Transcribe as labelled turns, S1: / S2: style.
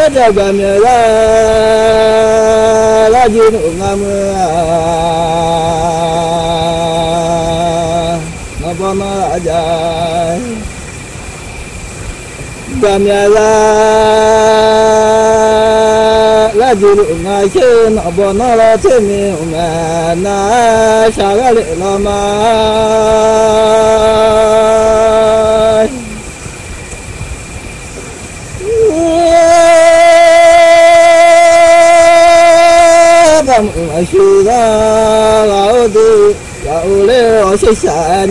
S1: Jaga mera rajin ngamra ngabana ajai gamera rajin ngai ngabana la temi umana shagale lama Shura Laudu Laule Oshisan